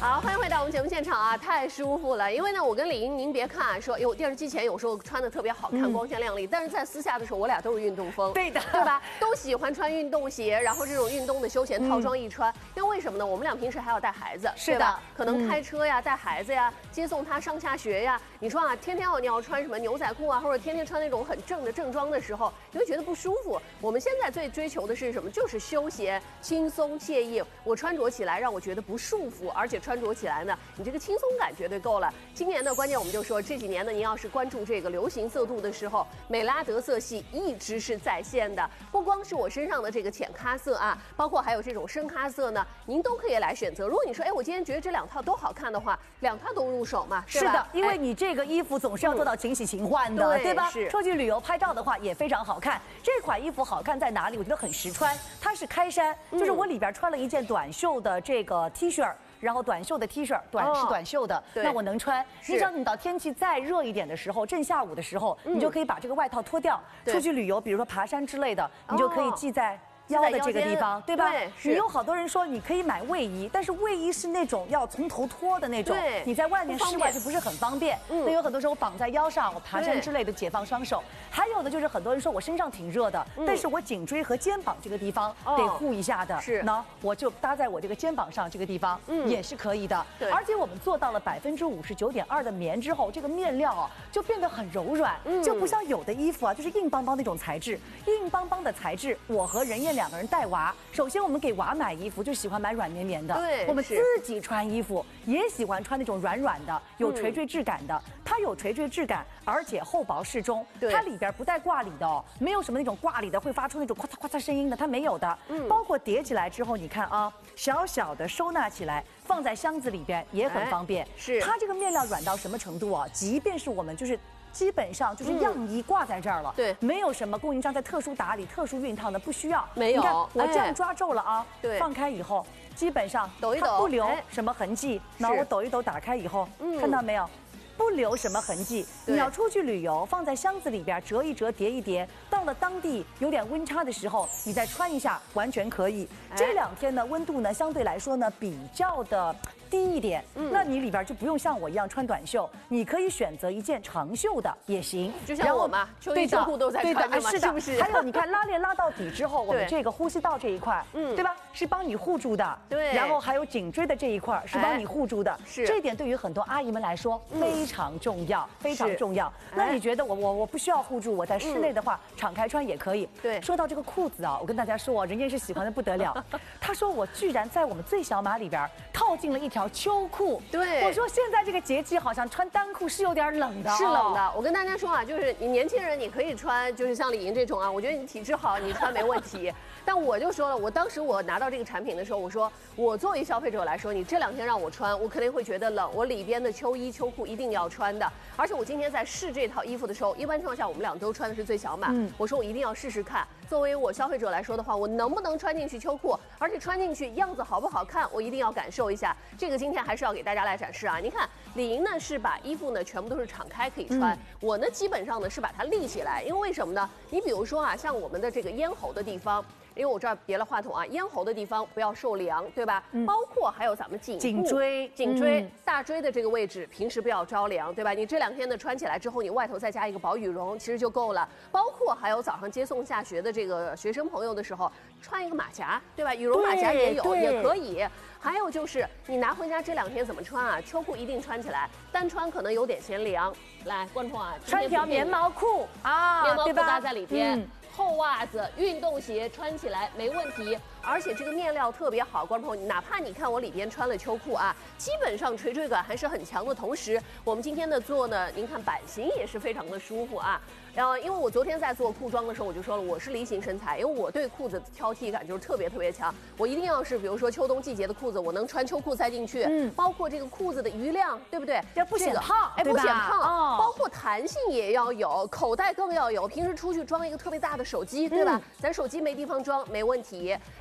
好，欢迎回到我们节目现场啊，太舒服了。因为呢，我跟李莹，您别看说，有电视机前有时候穿的特别好看，光鲜亮丽，但是在私下的时候，我俩都是运动风， 对的， 对吧？都喜欢穿运动鞋，然后这种运动的休闲套装一穿，因为为什么呢？我们俩平时还要带孩子， 是的， 对吧？可能开车呀，带孩子呀，接送他上下学呀。你说啊，天天你要穿什么牛仔裤啊，或者天天穿那种很正的正装的时候，你会觉得不舒服。我们现在最追求的是什么？就是休闲、轻松、惬意。我穿着起来让我觉得不束缚，而且穿着起来呢，你这个轻松感绝对够了。今年的关键我们就说，这几年呢，您要是关注这个流行色度的时候，美拉德色系一直是在线的。不光是我身上的这个浅咖色啊，包括还有这种深咖色呢，您都可以来选择。如果你说，哎，我今天觉得这两套都好看的话，两套都入手嘛， 是的，因为你这个衣服总是要做到勤洗勤换的，对吧？ 是。 出去旅游拍照的话也非常好看。这款衣服好看在哪里？我觉得很实穿，它是开衫，就是我里边穿了一件短袖的这个 T 恤。然后短袖的 T 恤，是短袖的，那我能穿。你想你到天气再热一点的时候，正下午的时候，你就可以把这个外套脱掉，出去旅游，比如说爬山之类的，你就可以系在腰的这个地方，对吧？你有好多人说你可以买卫衣，但是卫衣是那种要从头脱的那种，你在外面室外就不是很方便。那有很多时候绑在腰上，我爬山之类的解放双手。还有的就是很多人说我身上挺热的，但是我颈椎和肩膀这个地方得护一下的， 是， 那我就搭在我这个肩膀上这个地方，也是可以的。而且我们做到了59.2%的棉之后，这个面料啊就变得很柔软，就不像有的衣服啊就是硬邦邦那种材质，硬邦邦的材质，我和任燕两个人带娃，首先我们给娃买衣服就喜欢买软绵绵的， 对， 我们自己穿衣服也喜欢穿那种软软的，有垂坠质感的。它有垂坠质感，而且厚薄适中。它里边不带挂里的哦，没有什么那种挂里的会发出那种咔嚓咔嚓声音的，它没有的。包括叠起来之后，你看啊，小小的收纳起来，放在箱子里边也很方便。 是它这个面料软到什么程度啊？即便是我们就是。基本上就是样衣挂在这儿了， 对， 没有什么供应商在特殊打理、特殊熨烫的，不需要。 没有， 你看我这样抓皱了啊， 对， 放开以后，基本上抖一抖， 它不留什么痕迹。那我抖一抖，打开以后，看到没有？不留什么痕迹。你要出去旅游，放在箱子里边折一折、叠一叠，到了当地有点温差的时候，你再穿一下，完全可以。这两天呢，温度呢相对来说呢比较的低一点，那你里边就不用像我一样穿短袖，你可以选择一件长袖的也行。 就像我嘛，秋衣秋裤都在穿着嘛，是不是？ 还有你看拉链拉到底之后，我们这个呼吸道这一块，对吧？是帮你护住的。 对。 然后还有颈椎的这一块是帮你护住的。 是。 这一点对于很多阿姨们来说非常重要，非常重要。那你觉得我不需要护住，我在室内的话敞开穿也可以。 对。 说到这个裤子啊，我跟大家说，任燕是喜欢的不得了。他说我居然在我们最小码里边套进了一条秋裤。 对， 我说现在这个节气好像穿单裤是有点冷的， 是冷的。我跟大家说啊，就是你年轻人你可以穿，就是像李莹这种啊，我觉得你体质好，你穿没问题。但我就说了，我当时我拿到这个产品的时候，我说我作为消费者来说，你这两天让我穿，我肯定会觉得冷，我里边的秋衣秋裤一定要穿的。而且我今天在试这套衣服的时候，一般情况下我们俩都穿的是最小码，我说我一定要试试看。作为我消费者来说的话，我能不能穿进去秋裤，而且穿进去样子好不好看，我一定要感受一下。这个今天还是要给大家来展示啊！你看，李莹呢是把衣服呢全部都是敞开可以穿，我呢基本上呢是把它立起来，因为为什么呢？你比如说啊，像我们的这个咽喉的地方。因为我这儿别了话筒啊，咽喉的地方不要受凉，对吧？包括还有咱们颈椎、大椎的这个位置，平时不要着凉，对吧？你这两天呢穿起来之后，你外头再加一个薄羽绒，其实就够了。包括还有早上接送下学的这个学生朋友的时候，穿一个马甲，对吧？羽绒马甲也有，也可以。还有就是你拿回家这两天怎么穿啊？秋裤一定穿起来，单穿可能有点嫌凉。来，观众啊， 穿条棉毛裤啊， 棉毛裤搭在里边。厚袜子、运动鞋穿起来没问题，而且这个面料特别好，观众朋友，哪怕你看我里边穿了秋裤啊，基本上垂坠感还是很强的。同时，我们今天的做呢，您看版型也是非常的舒服啊。因为我昨天在做裤装的时候，我就说了，我是梨形身材，因为我对裤子的挑剔感就是特别强。我一定要是比如说秋冬季节的裤子，我能穿秋裤塞进去，包括这个裤子的余量，对不对？ 要不显胖， 不显胖，包括弹性也要有，口袋更要有。平时出去装一个特别大的手机，对吧？咱手机没地方装，没问题。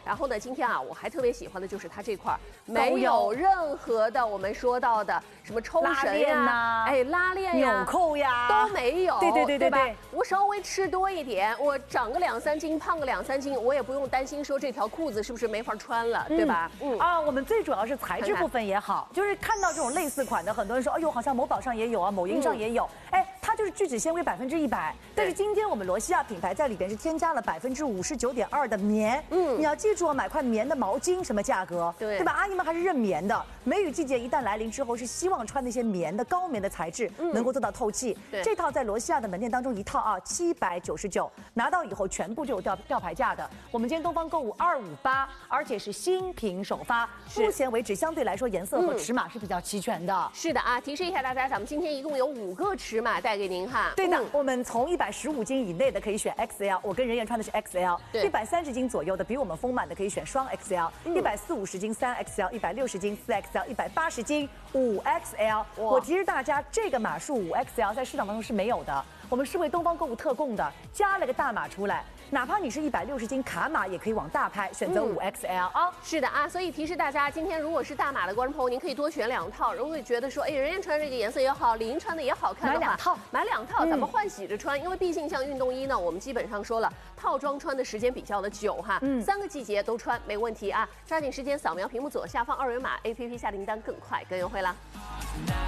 然后呢，今天啊，我还特别喜欢的就是它这块没有任何的我们说到的什么抽绳呀、拉链呀、 纽扣呀都没有， 对吧？我稍微吃多一点，我长个2、3斤，胖个2、3斤，我也不用担心说这条裤子是不是没法穿了，对吧？ 我们最主要是材质部分也好，就是看到这种类似款的，很多人说，哎呦，好像某宝上也有啊，某音上也有，它就是聚酯纤维100%，但是今天我们罗西亚品牌在里边是添加了59.2%的棉，你要记住，买块棉的毛巾什么价格，对吧？阿姨们还是认棉的。梅雨季节一旦来临之后，是希望穿那些棉的高棉的材质，能够做到透气。这套在罗西亚的门店当中一套799，拿到以后全部就有吊牌价的。我们今天东方购物258，而且是新品首发，目前为止相对来说颜色和尺码是比较齐全的。 是的啊，提示一下大家，咱们今天一共有5个尺码带给您哈。 对的，我们从115斤以内的可以选 XL， 我跟人媛穿的是 XL，130斤左右的比我们丰满的可以选双 XL，140-50斤3XL，160斤4XL，180斤5XL。我提示大家，这个码数5XL在市场当中是没有的，我们是为东方购物特供的，加了个大码出来。哪怕你是160斤卡码，也可以往大拍，选择5XL 啊。 是的啊，所以提示大家，今天如果是大码的观众朋友，您可以多选2套。如果你觉得说，人家穿这个颜色也好，李莹穿的也好看的话，买2套，咱们换洗着穿。因为毕竟像运动衣呢，我们基本上说了，套装穿的时间比较的久哈，3个季节都穿没问题啊。抓紧时间扫描屏幕左下方2维码 ，APP 下订单更快更优惠啦。